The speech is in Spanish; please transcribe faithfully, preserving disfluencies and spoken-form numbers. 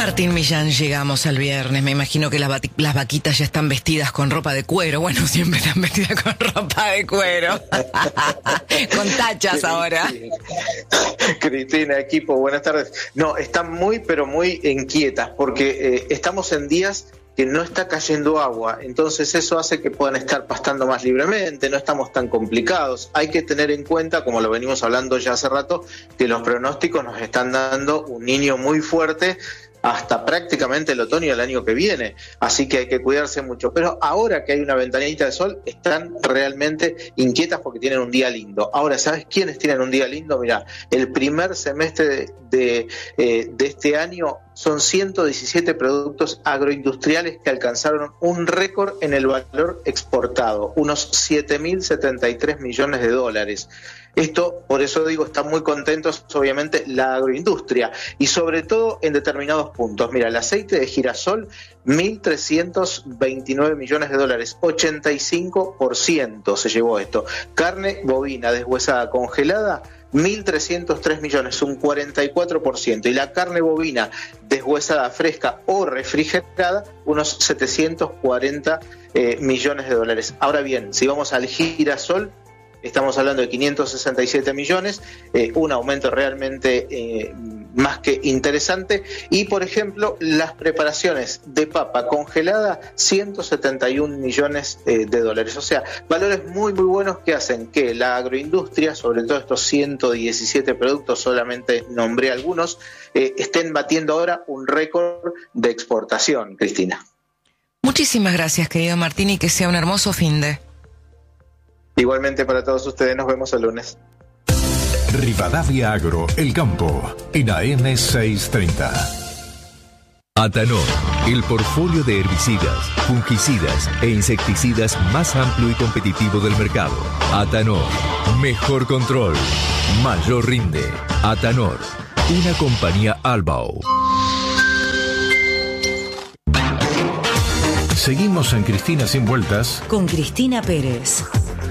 Martín Millán, llegamos al viernes. Me imagino que las, va- las vaquitas ya están vestidas con ropa de cuero. Bueno, siempre están vestidas con ropa de cuero. Con tachas ahora. Cristina, equipo, buenas tardes. No, están muy, pero muy inquietas porque eh, estamos en días que no está cayendo agua, entonces eso hace que puedan estar pastando más libremente, no estamos tan complicados. Hay que tener en cuenta, como lo venimos hablando ya hace rato, que los pronósticos nos están dando un niño muy fuerte hasta prácticamente el otoño del año que viene, así que hay que cuidarse mucho. Pero ahora que hay una ventanita de sol, están realmente inquietas porque tienen un día lindo. Ahora, ¿sabes quiénes tienen un día lindo? Mirá, el primer semestre de, de, eh, de este año son ciento diecisiete productos agroindustriales que alcanzaron un récord en el valor exportado, unos siete mil setenta y tres millones de dólares. Esto, por eso digo, están muy contentos, obviamente, la agroindustria, y sobre todo en determinados puntos. Mira, el aceite de girasol, mil trescientos veintinueve millones de dólares, ochenta y cinco por ciento se llevó esto. Carne bovina deshuesada congelada, mil trescientos tres millones, un cuarenta y cuatro por ciento. Y la carne bovina deshuesada fresca o refrigerada, unos setecientos cuarenta eh, millones de dólares. Ahora bien, si vamos al girasol, estamos hablando de quinientos sesenta y siete millones, eh, un aumento realmente eh, más que interesante. Y, por ejemplo, las preparaciones de papa congelada, ciento setenta y un millones eh, de dólares. O sea, valores muy, muy buenos que hacen que la agroindustria, sobre todo estos ciento diecisiete productos, solamente nombré algunos, eh, estén batiendo ahora un récord de exportación, Cristina. Muchísimas gracias, querido Martín, y que sea un hermoso finde. Igualmente para todos ustedes, nos vemos el lunes. Rivadavia Agro, El Campo, en A M seiscientos treinta. Atanor, el portfolio de herbicidas, fungicidas e insecticidas más amplio y competitivo del mercado. Atanor, mejor control, mayor rinde. Atanor, una compañía Albao. Seguimos en Cristina Sin Vueltas con Cristina Pérez.